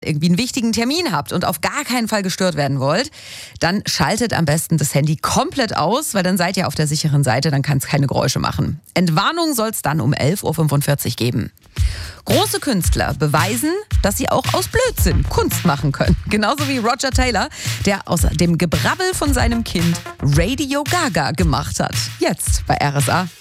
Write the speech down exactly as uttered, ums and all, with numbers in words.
irgendwie einen wichtigen Termin habt und auf gar keinen Fall gestört werden wollt, dann schaltet am besten das Handy komplett aus, weil dann seid ihr auf der sicheren Seite, dann kann es keine Geräusche machen. Entwarnung soll es dann um elf Uhr fünfundvierzig geben. Große Künstler beweisen, dass sie auch aus Blödsinn Kunst machen können. Genauso wie Roger Taylor, der aus dem Gebrabbel von seinem Kind Radio Gaga gemacht hat. Jetzt bei R S A.